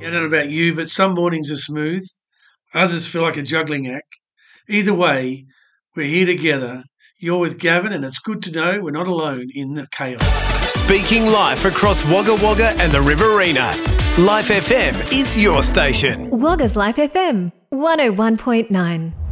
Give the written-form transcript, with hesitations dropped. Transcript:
I don't know about you, but some mornings are smooth. Others feel like a juggling act. Either way, we're here together. You're with Gavin, and it's good to know we're not alone in the chaos. Speaking live across Wagga Wagga and the Riverina. Life FM is your station. Wagga's Life FM 101.9.